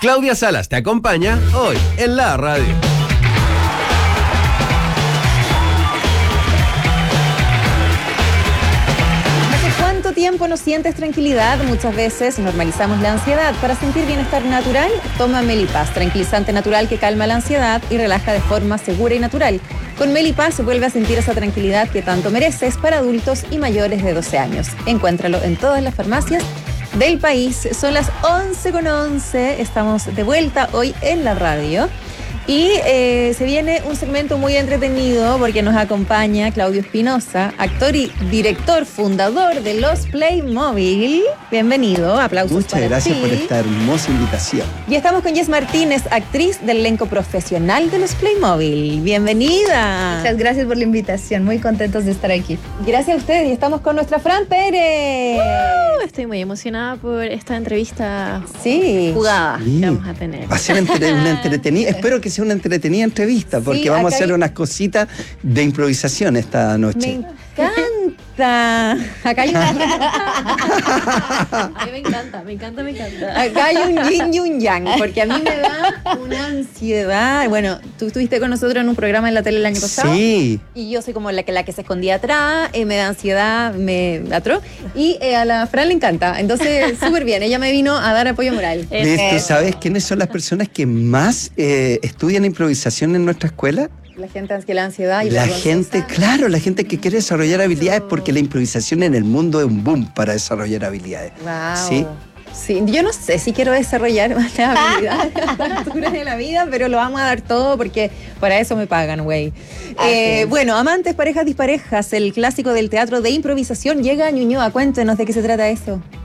Claudia Salas te acompaña hoy en la radio. ¿Cuánto tiempo no sientes tranquilidad? Muchas veces normalizamos la ansiedad. Para sentir bienestar natural, toma Melipaz, tranquilizante natural que calma la ansiedad y relaja de forma segura y natural. Con Melipaz se vuelve a sentir esa tranquilidad que tanto mereces para adultos y mayores de 12 años. Encuéntralo en todas las farmacias del país. Son las 11:11. Estamos de vuelta hoy en la radio. Y se viene un segmento muy entretenido porque nos acompaña Claudio Espinosa, actor y director fundador de los Playmobil. Bienvenido, aplausos. Muchas gracias por esta hermosa invitación. Y estamos con Jess Martínez, actriz del elenco profesional de los Playmobil. Bienvenida. Muchas gracias por la invitación, muy contentos de estar aquí. Gracias a ustedes y estamos con nuestra Fran Pérez. Estoy muy emocionada por esta entrevista jugada que vamos a tener. Va a ser una entretenida, espero que sea una entretenida entretrita, porque vamos a hacer unas cositas de improvisación esta noche. Me encanta. Acá hay A mí me encanta. Acá hay un yin y un yang, porque a mí me da una ansiedad. Bueno, tú estuviste con nosotros en un programa en la tele el año pasado. Sí. Y yo soy como la que se escondía atrás, me da ansiedad, me atroz. Y a la Fran le encanta. Entonces, súper bien. Ella me vino a dar apoyo moral. ¿Tú sabes quiénes son las personas que más estudian improvisación en nuestra escuela? La gente que la ansiedad y la gente, claro, la gente que quiere desarrollar habilidades, porque la improvisación en el mundo es un boom para desarrollar habilidades. Wow. ¿Sí? Sí, yo no sé si quiero desarrollar más las habilidades a esta altura de la vida, pero lo vamos a dar todo porque para eso me pagan, güey. Bueno, amantes, parejas, disparejas, el clásico del teatro de improvisación llega a Ñuñoa. Cuéntenos de qué se trata eso.